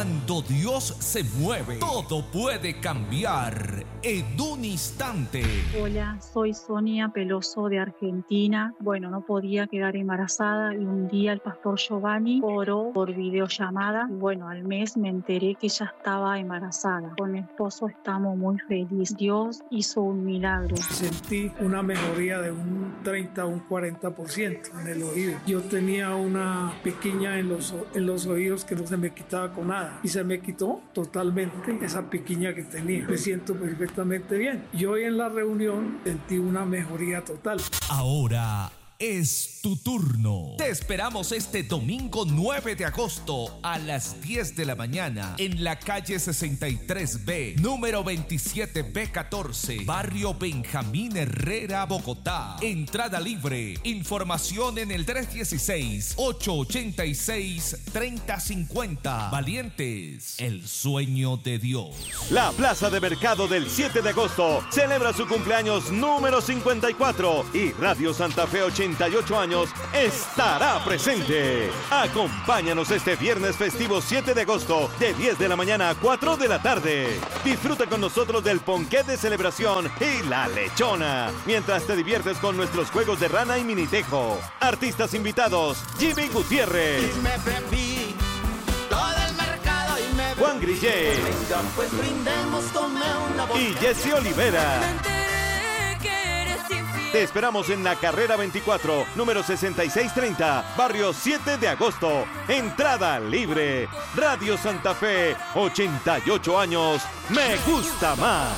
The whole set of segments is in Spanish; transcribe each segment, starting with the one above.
Cuando Dios se mueve, todo puede cambiar en un instante. Hola, soy Sonia Peloso de Argentina. Bueno, no podía quedar embarazada y un día el pastor Giovanni oró por videollamada. Bueno, al mes me enteré que ya estaba embarazada. Con mi esposo estamos muy felices. Dios hizo un milagro. Sentí una mejoría de un 30 a un 40% en el oído. Yo tenía una piquiña en los oídos que no se me quitaba con nada y se me quitó totalmente esa piquiña que tenía. Me siento perfectamente bien. Y hoy en la reunión sentí una mejoría total. Ahora es tu turno. Te esperamos este domingo 9 de agosto a las 10 de la mañana en la calle 63B, número 27B14, barrio Benjamín Herrera, Bogotá. Entrada libre. Información en el 316-886-3050. Valientes, el sueño de Dios. La Plaza de Mercado del 7 de agosto celebra su cumpleaños número 54 y Radio Santa Fe 88 años estará presente. Acompáñanos este viernes festivo 7 de agosto de 10 de la mañana a 4 de la tarde. Disfruta con nosotros del ponqué de celebración y la lechona, mientras te diviertes con nuestros juegos de rana y minitejo. Artistas invitados: Jimmy Gutiérrez, Y me bebí todo el mercado y me bebí. Juan Grillé, Venga, pues brindemos, tome una botella. y Jesse Olivera. Me enteré que eres infiel. Te esperamos en la carrera 24, número 6630, barrio 7 de agosto. Entrada libre. Radio Santa Fe, 88 años. Me gusta más.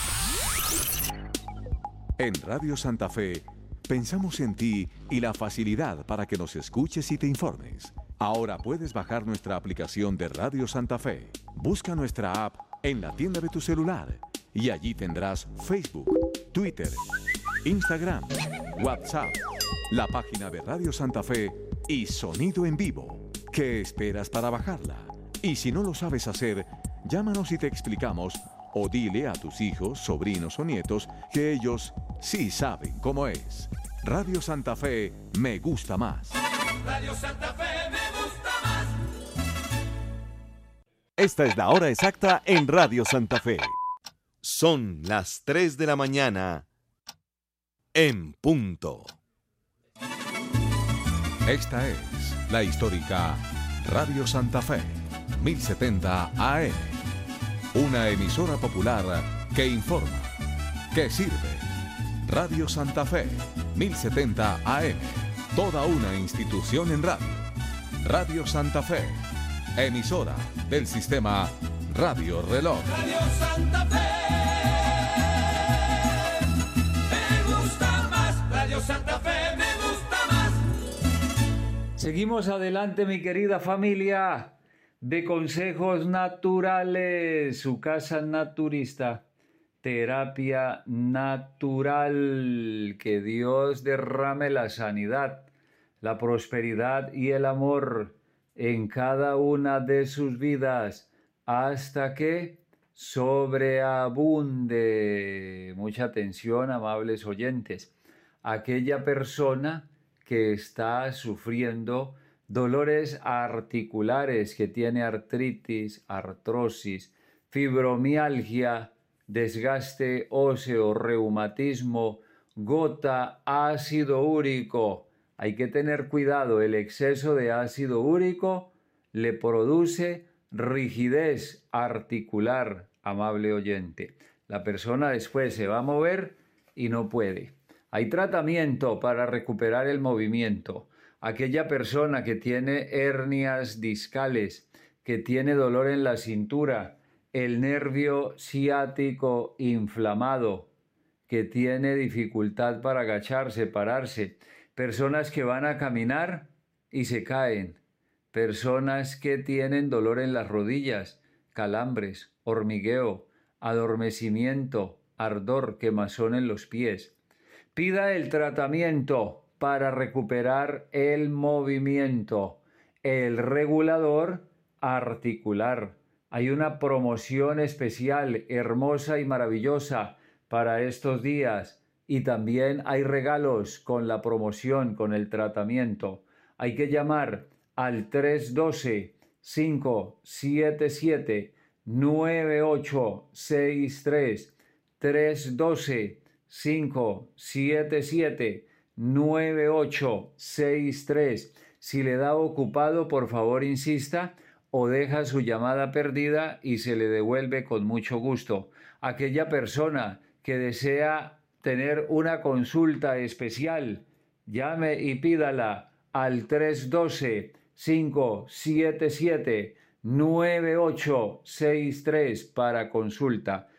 En Radio Santa Fe, pensamos en ti y la facilidad para que nos escuches y te informes. Ahora puedes bajar nuestra aplicación de Radio Santa Fe. Busca nuestra app en la tienda de tu celular y allí tendrás Facebook, Twitter, Instagram, WhatsApp, la página de Radio Santa Fe y sonido en vivo. ¿Qué esperas para bajarla? Y si no lo sabes hacer, llámanos y te explicamos, o dile a tus hijos, sobrinos o nietos que ellos sí saben cómo es. Radio Santa Fe me gusta más. Radio Santa Fe me gusta más. Esta es la hora exacta en Radio Santa Fe. Son las 3 de la mañana en punto. Esta es la histórica Radio Santa Fe, 1070 AM. Una emisora popular que informa, que sirve. Radio Santa Fe, 1070 AM. Toda una institución en radio. Radio Santa Fe, emisora del sistema Radio Reloj. Radio Santa Fe me gusta más. Radio Santa Fe me gusta más. Seguimos adelante, mi querida familia de Consejos Naturales, su casa naturista, terapia natural. Que Dios derrame la sanidad, la prosperidad y el amor en cada una de sus vidas hasta que sobreabunde. Mucha atención, amables oyentes. Aquella persona que está sufriendo dolores articulares, que tiene artritis, artrosis, fibromialgia, desgaste óseo, reumatismo, gota, ácido úrico. Hay que tener cuidado, el exceso de ácido úrico le produce rigidez articular, amable oyente. La persona después se va a mover y no puede. Hay tratamiento para recuperar el movimiento. Aquella persona que tiene hernias discales, que tiene dolor en la cintura, el nervio ciático inflamado, que tiene dificultad para agacharse, pararse, personas que van a caminar y se caen, personas que tienen dolor en las rodillas, calambres, hormigueo, adormecimiento, ardor, quemazón en los pies. Pida el tratamiento para recuperar el movimiento, el regulador articular. Hay una promoción especial, hermosa y maravillosa para estos días, y también hay regalos con la promoción, con el tratamiento. Hay que llamar al 312-577-9863, 312-577-9863. Si le da ocupado, por favor insista o deja su llamada perdida y se le devuelve con mucho gusto. Aquella persona que desea tener una consulta especial, llame y pídala al 312-577-9863 para consulta.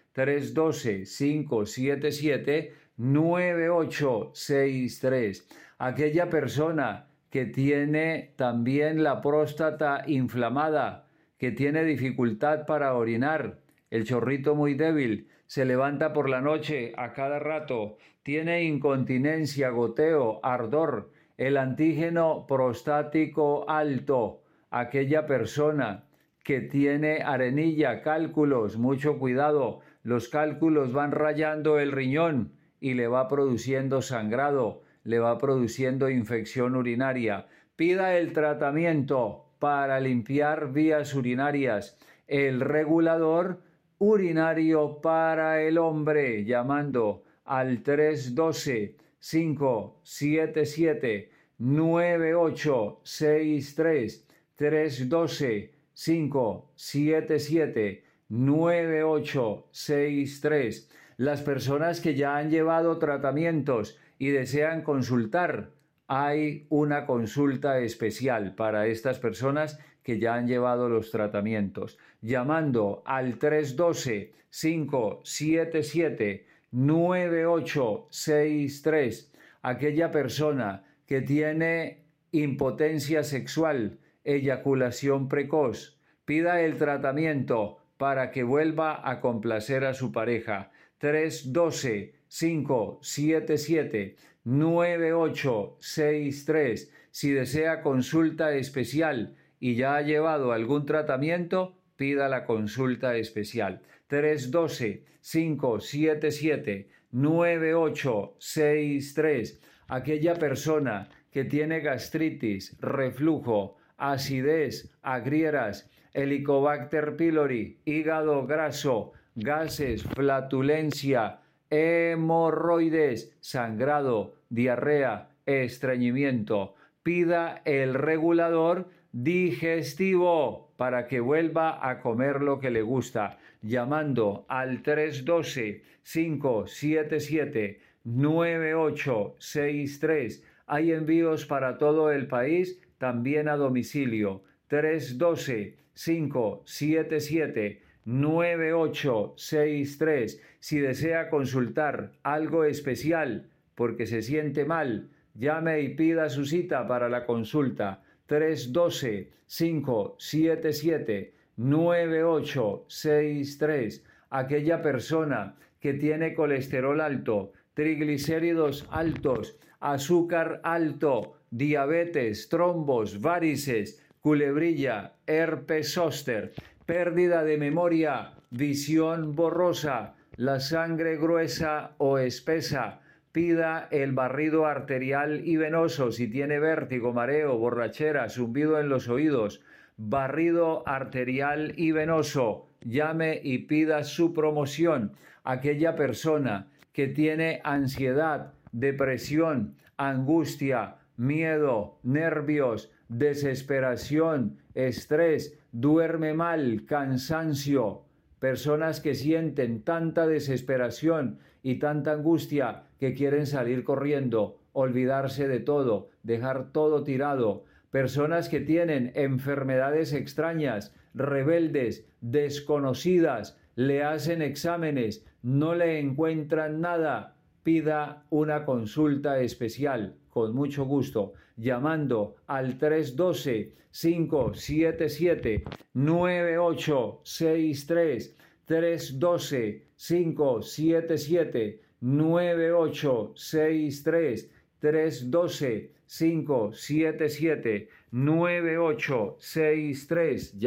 312-577-9863. Aquella persona que tiene también la próstata inflamada, que tiene dificultad para orinar, el chorrito muy débil, se levanta por la noche a cada rato, tiene incontinencia, goteo, ardor, el antígeno prostático alto, aquella persona que tiene arenilla, cálculos, mucho cuidado, los cálculos van rayando el riñón y le va produciendo sangrado, le va produciendo infección urinaria. Pida el tratamiento para limpiar vías urinarias, el regulador urinario para el hombre, llamando al 312-577-9863, 312-577-9863. Las personas que ya han llevado tratamientos y desean consultar, hay una consulta especial para estas personas que ya han llevado los tratamientos, llamando al 312-577-9863. Aquella persona que tiene impotencia sexual, eyaculación precoz, pida el tratamiento para que vuelva a complacer a su pareja. 312-577-9863. Si desea consulta especial y ya ha llevado algún tratamiento, pida la consulta especial. 312-577-9863. Aquella persona que tiene gastritis, reflujo, acidez, agrieras, Helicobacter pylori, hígado graso, gases, flatulencia, hemorroides, sangrado, diarrea, estreñimiento. Pida el regulador digestivo para que vuelva a comer lo que le gusta, llamando al 312-577-9863. Hay envíos para todo el país, también a domicilio. 312-577-9863. Si desea consultar algo especial porque se siente mal, llame y pida su cita para la consulta. 312-577-9863. Aquella persona que tiene colesterol alto, triglicéridos altos, azúcar alto, diabetes, trombos, varices, culebrilla, herpes zóster, pérdida de memoria, visión borrosa, la sangre gruesa o espesa. Pida el barrido arterial y venoso si tiene vértigo, mareo, borrachera, zumbido en los oídos. Barrido arterial y venoso. Llame y pida su promoción. Aquella persona que tiene ansiedad, depresión, angustia, miedo, nervios, desesperación, estrés, duerme mal, cansancio. Personas que sienten tanta desesperación y tanta angustia que quieren salir corriendo, olvidarse de todo, dejar todo tirado. Personas que tienen enfermedades extrañas, rebeldes, desconocidas, le hacen exámenes, no le encuentran nada. Pida una consulta especial, con mucho gusto, llamando al 312-577-9863, 312-577-9863, 312-577-9863.